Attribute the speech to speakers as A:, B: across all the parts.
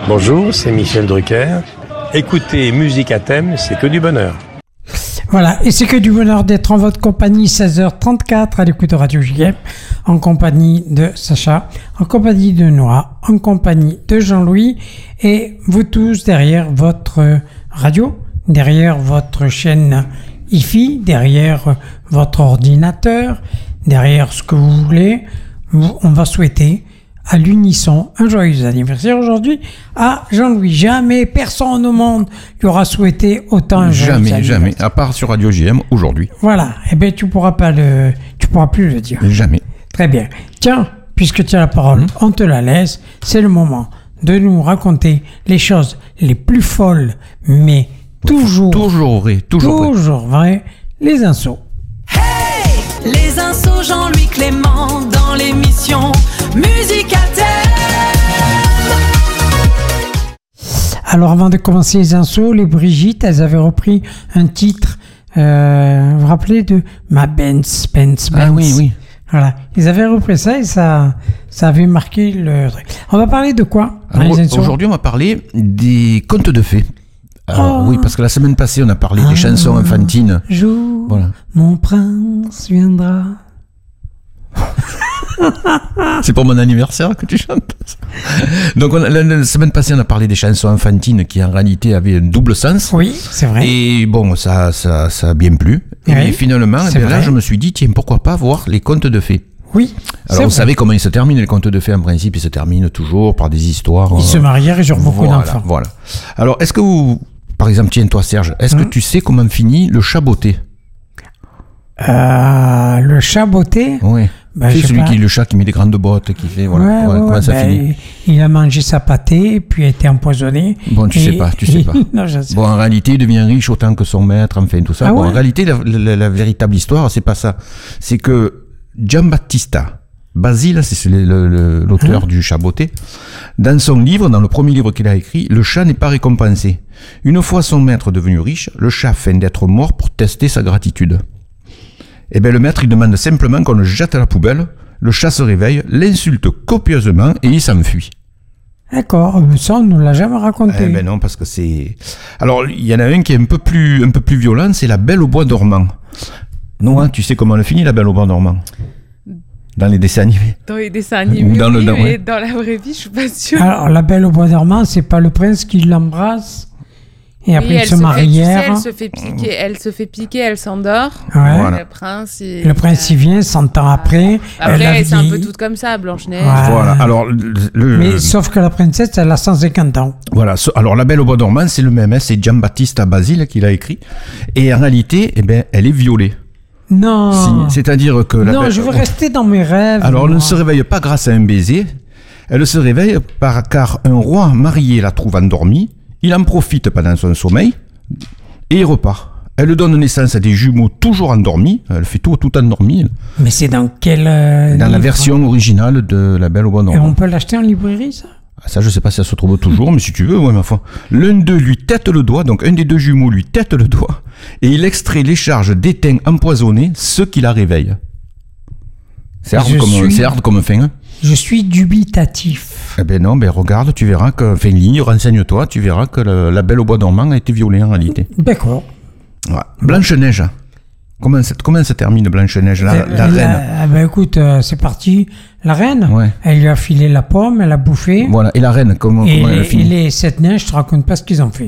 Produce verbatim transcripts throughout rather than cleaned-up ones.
A: Bonjour, c'est Michel Drucker. Écoutez Musique à thème, c'est que du bonheur.
B: Voilà, et c'est que du bonheur d'être en votre compagnie, seize heures trente-quatre à l'écoute de Radio J M, en compagnie de Sacha, en compagnie de Noah, en compagnie de Jean-Louis, et vous tous derrière votre radio, derrière votre chaîne I F I, derrière votre ordinateur, derrière ce que vous voulez. On va souhaiter à l'unisson un joyeux anniversaire aujourd'hui à Jean-Louis. Jamais personne au monde lui aura souhaité autant un joyeux
C: Jamais,
B: anniversaire.
C: jamais. À part sur Radio J M aujourd'hui.
B: Voilà. Eh bien, tu pourras pas le, tu pourras plus le dire.
C: Jamais.
B: Très bien. Tiens, puisque tu as la parole, mmh. on te la laisse. C'est le moment de nous raconter les choses les plus folles, mais toujours,
C: toujours vrai, toujours,
B: toujours vrai. vrai, les insos.
D: Hey, les insos Jean-Louis Clément dans l'émission Musique à thème.
B: Alors avant de commencer les insos, les Brigitte, elles avaient repris un titre, euh, vous vous rappelez de Ma Benz, Benz, Benz.
C: Ah oui, oui.
B: Voilà, ils avaient repris ça et ça, ça avait marqué le truc. On va parler de quoi?
C: Alors, aujourd'hui, on va parler des contes de fées. Alors, oh. Oui, parce que la semaine passée, on a parlé ah, des chansons enfantines.
B: Jour, voilà. Mon prince viendra.
C: C'est pour mon anniversaire que tu chantes. Donc on a, la, la semaine passée on a parlé des chansons enfantines qui en réalité avaient un double sens.
B: Oui, c'est vrai.
C: Et bon, ça, ça, ça a bien plu. Oui, et finalement, eh bien, là, je me suis dit tiens, pourquoi pas voir les contes de fées.
B: Oui.
C: Alors vous vrai. savez comment ils se terminent les contes de fées en principe, ils se terminent toujours par des histoires.
B: Ils euh, se marièrent et j'aurai beaucoup
C: voilà,
B: d'enfants.
C: Voilà. Alors est-ce que vous, par exemple, tiens toi Serge, est-ce hum. que tu sais comment finit le chat botté?
B: Euh, le chat botté?
C: Oui.
B: Ben,
C: c'est celui pas. qui le chat qui met des grandes bottes, qui fait voilà,
B: ouais,
C: ouais,
B: comment
C: ouais, ça
B: ben,
C: finit.
B: Il a mangé sa pâtée, puis a été empoisonné.
C: Bon, tu et, sais pas, tu sais pas.
B: Non, je sais
C: bon, en réalité, il devient riche autant que son maître, enfin tout ça.
B: Ah
C: bon,
B: ouais.
C: En réalité, la, la, la véritable histoire, c'est pas ça. C'est que Giambattista Basile, c'est le, le, l'auteur hein? du chat botté, dans son livre, dans le premier livre qu'il a écrit, le chat n'est pas récompensé. Une fois son maître devenu riche, le chat feint d'être mort pour tester sa gratitude. Eh bien, le maître, il demande simplement qu'on le jette à la poubelle. Le chat se réveille, l'insulte copieusement et il s'enfuit.
B: D'accord, mais ça, on ne nous l'a jamais raconté.
C: Eh ben non, parce que c'est... Alors, il y en a un qui est un peu plus, un peu plus violent, c'est la Belle au bois dormant. Noah, tu sais comment elle finit, la Belle au bois dormant? Dans les dessins animés.
E: Dans les dessins animés,
C: Ou dans le,
E: oui,
C: dans,
E: mais
C: ouais.
E: dans la vraie vie, je suis pas sûre.
B: Alors, la Belle au bois dormant, c'est pas le prince qui l'embrasse et après
E: oui,
B: ils se marièrent.
E: Elle se fait piquer, elle se fait piquer, elle s'endort.
B: Ouais.
C: Voilà.
E: Le prince, il...
B: le prince il vient cent ans après.
E: Après, c'est un peu tout comme ça, Blanche-Neige.
B: Ouais.
C: Voilà. Alors, le, le...
B: Mais sauf que la princesse, elle a cent cinquante ans.
C: Voilà. Alors, la Belle au bois dormant, c'est le même. Hein, c'est Giambattista Basile qui l'a écrit. Et en réalité, eh ben, elle est violée.
B: Non.
C: Si, c'est-à-dire que la
B: non,
C: belle...
B: je veux rester dans mes rêves.
C: Alors,
B: moi.
C: elle ne se réveille pas grâce à un baiser. Elle se réveille par, car un roi marié la trouve endormie. Il en profite pendant son sommeil et il repart. Elle donne naissance à des jumeaux toujours endormis. Elle fait tout, tout endormi.
B: Mais c'est dans quelle euh,
C: Dans
B: livre?
C: la version originale de La Belle au bois dormant.
B: Et on peut l'acheter en librairie, ça?
C: Ça, je sais pas si ça se trouve toujours, mais si tu veux, ouais, ma foi. L'un d'eux lui tête le doigt, donc un des deux jumeaux lui tête le doigt, et il extrait les charges d'étain empoisonné, ce qui la réveille. C'est hard, comme, suis... c'est hard comme fin. Hein.
B: Je suis dubitatif.
C: Eh ben non, ben regarde, tu verras que, enfin, lis, renseigne-toi, tu verras que le, la Belle au bois dormant a été violée en réalité.
B: D'accord.
C: Ouais. Blanche-Neige. Comment ça, comment ça termine Blanche-Neige, la, la, la reine?
B: Ah ben écoute, euh, c'est parti. La reine,
C: ouais.
B: Elle lui a filé la pomme, elle a bouffé.
C: Voilà. Et la reine, comment,
B: et
C: comment
B: les,
C: elle a fini?
B: Et les sept neiges, je te raconte pas ce qu'ils ont fait.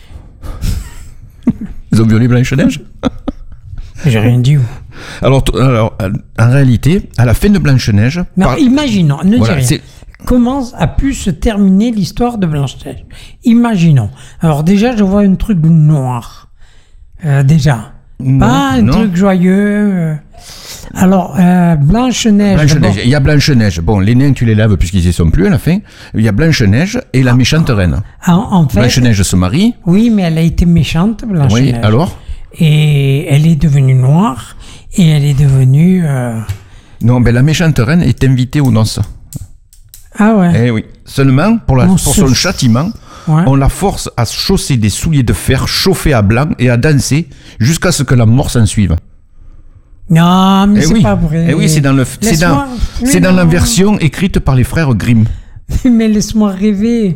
C: Ils ont violé Blanche-Neige?
B: J'ai rien dit.
C: Alors, t- alors, en réalité, à la fin de Blanche-Neige...
B: Non,
C: par...
B: imaginons, ne
C: voilà,
B: dis rien. C'est... Comment a pu se terminer l'histoire de Blanche-Neige? Imaginons. Alors déjà, je vois un truc noir. Euh, déjà.
C: Non,
B: pas un
C: non.
B: truc joyeux. Alors, euh, Blanche-Neige...
C: Blanche-Neige.
B: Bon.
C: Il y a Blanche-Neige. Bon, les nains, tu les laves puisqu'ils y sont plus à la fin. Il y a Blanche-Neige et la méchante reine.
B: En, en fait,
C: Blanche-Neige se marie.
B: Oui, mais elle a été méchante, Blanche-Neige.
C: Oui, alors?
B: Et elle est devenue noire et elle est devenue... Euh...
C: Non, ben la méchante reine est invitée aux noces.
B: Ah ouais?
C: Eh oui. Seulement, pour, la,
B: on
C: pour
B: se...
C: son châtiment, ouais. On la force à chausser des souliers de fer chauffés à blanc et à danser jusqu'à ce que la mort s'en suive.
B: Non, mais
C: eh
B: c'est
C: oui.
B: pas vrai.
C: Eh oui, c'est dans, le, c'est dans, c'est dans la version écrite par les frères Grimm.
B: Mais laisse-moi rêver.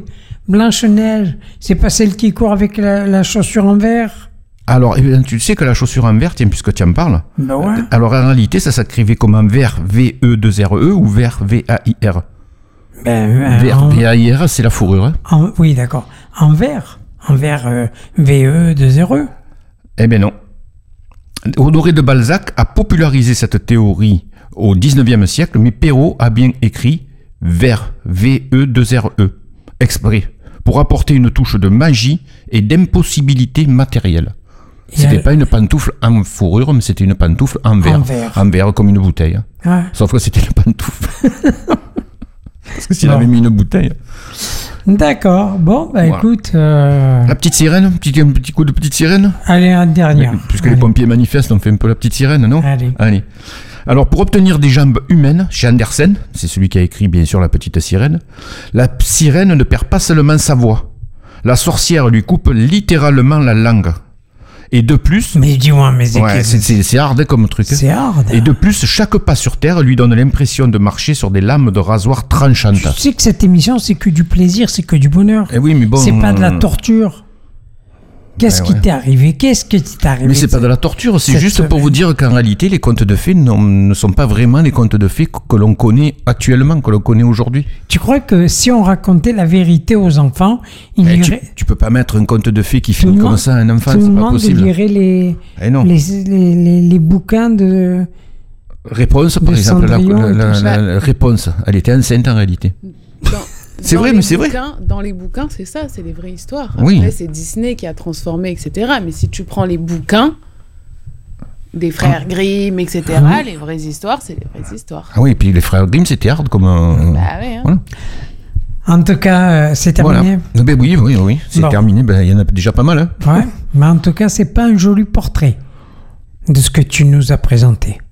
B: Blanche-Neige, c'est pas celle qui court avec la, la chaussure en verre?
C: Alors, eh bien, tu sais que la chaussure en verre, tiens, puisque tu en parles.
B: Ben ouais.
C: Alors, en réalité, ça s'écrivait comme en vert, V E deux R E, ou vert, V A I R.
B: Ben, euh,
C: Vert,
B: en-
C: V A I R, c'est la fourrure. Hein.
B: en- oui, d'accord. En verre. En verre euh, V E deux R E.
C: Eh bien non. Honoré de Balzac a popularisé cette théorie au dix-neuvième siècle, mais Perrault a bien écrit vert, V E deux R E, exprès, pour apporter une touche de magie et d'impossibilité matérielle.
B: Et
C: C'était
B: elle-
C: pas une pantoufle en fourrure, mais c'était une pantoufle en verre.
B: En verre.
C: En verre, comme une bouteille. hein.
B: Ouais.
C: Sauf que c'était une pantoufle. Parce que s'il
B: Bon.
C: avait mis une bouteille.
B: D'accord. Bon, bah
C: Voilà.
B: écoute, euh,
C: La petite sirène, petit, un petit coup de petite sirène.
B: allez, un dernier.
C: Puisque
B: Allez.
C: les pompiers manifestent, on fait un peu la petite sirène, non?
B: Allez.
C: Allez. Alors, pour obtenir des jambes humaines, chez Andersen, c'est celui qui a écrit bien sûr La Petite Sirène, la sirène ne perd pas seulement sa voix. La sorcière lui coupe littéralement la langue. Et de plus,
B: Mais dis-moi, mais c'est
C: ouais,
B: que-
C: c'est, c'est, c'est hard hein, comme truc. hein.
B: c'est hard.
C: Et de plus, chaque pas sur terre lui donne l'impression de marcher sur des lames de rasoir tranchantes.
B: Tu sais que cette émission, c'est que du plaisir, c'est que du bonheur.
C: Eh oui, mais bon.
B: C'est pas de la
C: euh,
B: torture. Qu'est-ce
C: Ouais,
B: qui
C: ouais.
B: t'est arrivé? Qu'est-ce qui t'est arrivé?
C: Mais c'est pas de la torture, c'est
B: cette
C: juste pour
B: semaine.
C: vous dire qu'en réalité, les contes de fées non- ne sont pas vraiment les contes de fées que, que l'on connaît actuellement, que l'on connaît aujourd'hui.
B: Tu crois que si on racontait la vérité aux enfants, ils
C: Eh, tu,
B: liraient...
C: tu peux pas mettre un conte de fées qui
B: Tout le
C: finit comme
B: monde-
C: ça à un enfant,
B: Tout
C: c'est
B: le
C: pas
B: monde
C: possible.
B: lirait les,
C: Eh non.
B: les, les, les, les bouquins de...
C: Réponse, par
B: de
C: exemple, la,
B: Cendrillon
C: la-
B: et
C: la-
E: tout
C: la-
E: ça.
C: la réponse, elle était enceinte en réalité.
E: Dans-
C: C'est
E: dans
C: vrai,
E: les
C: mais c'est vrai.
E: bouquins- Dans les bouquins, c'est ça, c'est les vraies histoires.
C: Oui.
E: Après, c'est Disney qui a transformé, et cetera. Mais si tu prends les bouquins des frères Grimm, et cetera, les vraies histoires, c'est les vraies histoires.
C: Ah oui, et puis les frères Grimm, c'était hard comme un...
E: Bah ouais, hein.
C: Voilà.
B: En tout cas, euh, c'est terminé.
C: Voilà. Ben oui, oui, oui, c'est
B: Bon.
C: terminé. Ben, il y en a déjà pas mal. Hein.
B: Ouais, mais en tout cas, c'est pas un joli portrait de ce que tu nous as présenté.